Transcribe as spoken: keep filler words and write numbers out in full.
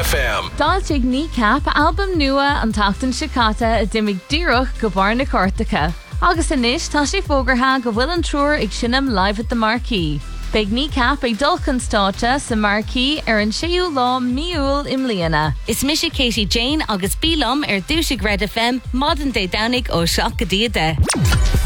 F M. Dáilteag ní cap albumm nua an tachtan sicata a dimig díreach go bar na Cortacha. Agus inis tá sé fógartha go bhfuil an trúr ag sinnam live at the Marquee. Beag ní cap ag dulcan státe sa Marquee ar an séú lá miúil im líana. Is mis Katie Jane agus bílam ar dúsigh Red F M, modern day downig ó seach go díade.